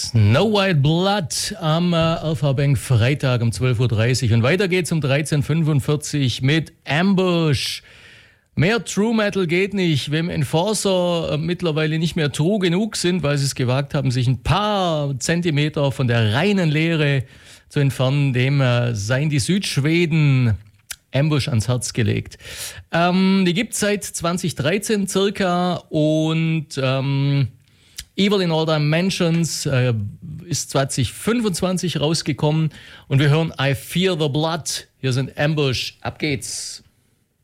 Snow White Blood am Alpha Bank Freitag um 12.30 Uhr. Und weiter geht's um 13.45 Uhr mit Ambush. Mehr True Metal geht nicht. Wem Enforcer mittlerweile nicht mehr true genug sind, weil sie es gewagt haben, sich ein paar Zentimeter von der reinen Leere zu entfernen, dem seien die Südschweden Ambush ans Herz gelegt. Die gibt es seit 2013 circa und Evil in All Dimensions ist 2025 rausgekommen und wir hören I Fear the Blood. Hier sind Ambush. Ab geht's.